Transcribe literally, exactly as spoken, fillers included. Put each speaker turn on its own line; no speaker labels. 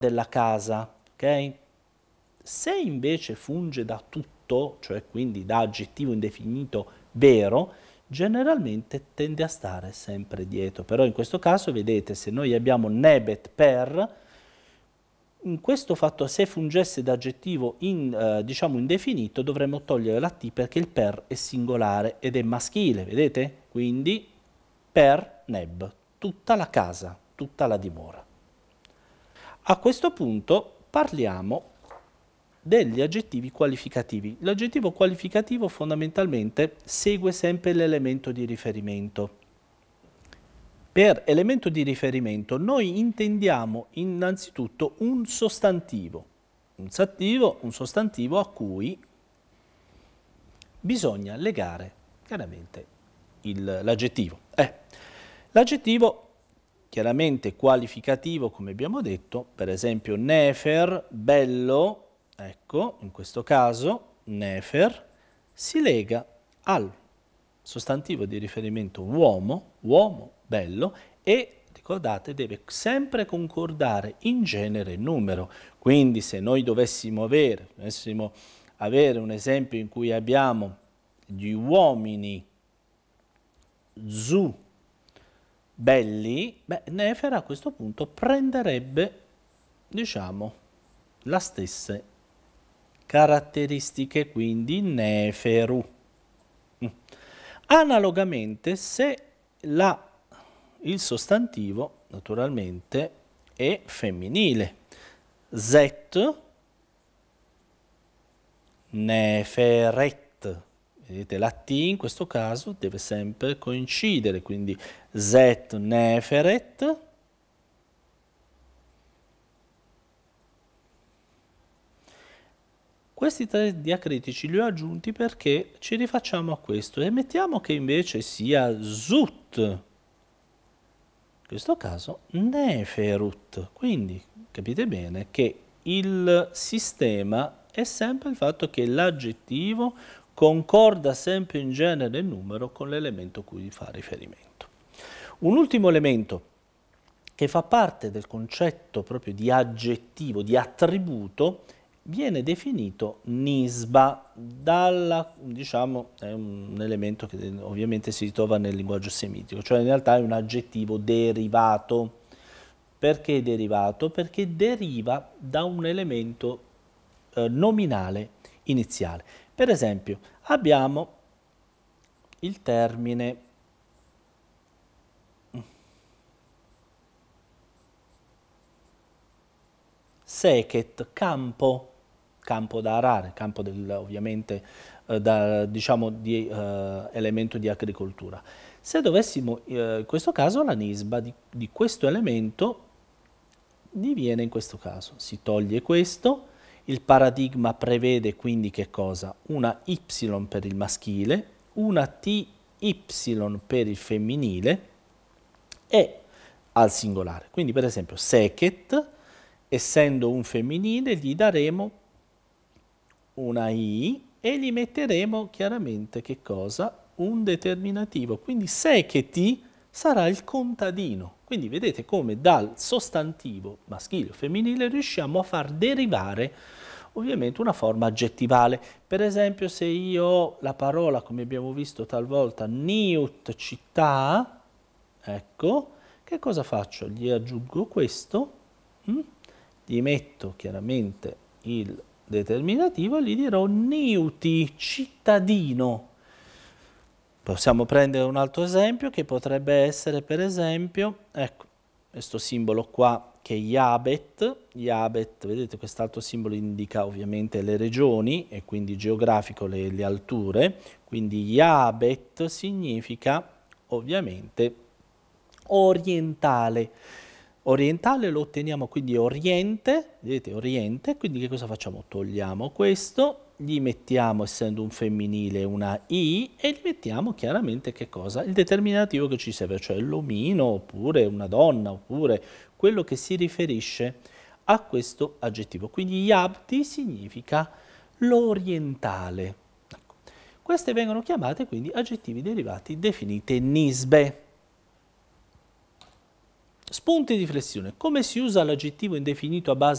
della casa, ok? Se invece funge da tutto, cioè quindi da aggettivo indefinito vero, generalmente tende a stare sempre dietro. Però in questo caso, vedete, se noi abbiamo nebet per, in questo fatto, se fungesse da aggettivo in, eh, diciamo indefinito, dovremmo togliere la T perché il per è singolare ed è maschile, vedete? Quindi per neb, tutta la casa, tutta la dimora. A questo punto parliamo degli aggettivi qualificativi. L'aggettivo qualificativo fondamentalmente segue sempre l'elemento di riferimento. Per elemento di riferimento noi intendiamo innanzitutto un sostantivo, un sostantivo, un sostantivo a cui bisogna legare chiaramente l'aggettivo. Eh, l'aggettivo chiaramente qualificativo, come abbiamo detto, per esempio nefer, bello, ecco, in questo caso nefer si lega al sostantivo di riferimento uomo, uomo, bello, e ricordate deve sempre concordare in genere e numero. Quindi se noi dovessimo avere, dovessimo avere un esempio in cui abbiamo gli uomini zu belli, beh, nefer a questo punto prenderebbe, diciamo, le stesse caratteristiche, quindi neferu. Analogamente, se la, il sostantivo, naturalmente, è femminile, zet, neferet, vedete la T in questo caso deve sempre coincidere, quindi zet neferet, questi tre diacritici li ho aggiunti perché ci rifacciamo a questo e mettiamo che invece sia zut, in questo caso neferut, quindi capite bene che il sistema è sempre il fatto che l'aggettivo concorda sempre in genere e numero con l'elemento a cui fa riferimento. Un ultimo elemento che fa parte del concetto proprio di aggettivo, di attributo, viene definito nisba, dalla, diciamo, è un elemento che ovviamente si ritrova nel linguaggio semitico, cioè in realtà è un aggettivo derivato. Perché derivato? Perché deriva da un elemento eh, nominale iniziale. Per esempio, abbiamo il termine secet, campo, campo da arare, campo del, ovviamente eh, da, diciamo di eh, elemento di agricoltura. Se dovessimo, eh, in questo caso la nisba di, di questo elemento diviene in questo caso, si toglie questo, il paradigma prevede quindi che cosa? Una Y per il maschile, una T Y per il femminile e al singolare. Quindi per esempio secet, essendo un femminile, gli daremo una I e gli metteremo chiaramente che cosa? Un determinativo. Quindi seceti sarà il contadino. Quindi vedete come dal sostantivo maschile o femminile riusciamo a far derivare ovviamente una forma aggettivale. Per esempio se io ho la parola, come abbiamo visto talvolta, niut, città, ecco, che cosa faccio? Gli aggiungo questo, hm? Gli metto chiaramente il determinativo e gli dirò niuti, cittadino. Possiamo prendere un altro esempio che potrebbe essere per esempio, ecco, questo simbolo qua che è Iabet, Iabet, vedete quest'altro simbolo indica ovviamente le regioni e quindi geografico le, le alture, quindi Iabet significa ovviamente orientale. Orientale lo otteniamo quindi oriente, vedete oriente, quindi che cosa facciamo? Togliamo questo, gli mettiamo, essendo un femminile, una I e gli mettiamo chiaramente che cosa? Il determinativo che ci serve, cioè l'omino, oppure una donna, oppure quello che si riferisce a questo aggettivo. Quindi yabti significa l'orientale. Ecco. Queste vengono chiamate quindi aggettivi derivati definite nisbe. Spunti di flessione. Come si usa l'aggettivo indefinito a base